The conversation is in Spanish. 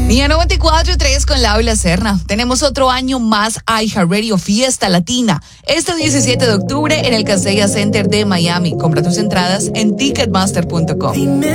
Día 94.3 con Laura Serna. Tenemos otro año más iHeartRadio Fiesta Latina. Este 17 de octubre en el Casella Center de Miami. Compra tus entradas en ticketmaster.com.